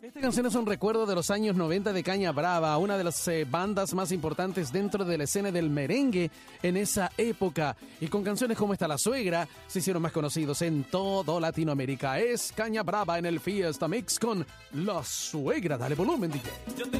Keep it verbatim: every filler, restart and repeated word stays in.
Esta canción es un recuerdo de los años noventa de Caña Brava, una de las eh, bandas más importantes dentro de la escena del merengue en esa época. Y con canciones como esta, La Suegra, se hicieron más conocidos en todo Latinoamérica. Es Caña Brava en el Fiesta Mix con La Suegra. Dale volumen, D J.